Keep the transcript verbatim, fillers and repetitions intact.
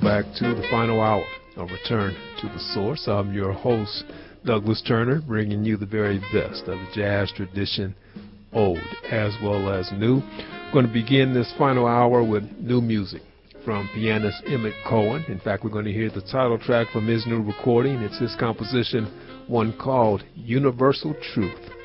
back to the final hour of Return to the Source. I'm your host, Douglas Turner, bringing you the very best of the jazz tradition, old as well as new. I'm going to begin this final hour with new music from pianist Emmett Cohen. In fact, we're going to hear the title track from his new recording. It's his composition, one called Universal Truth.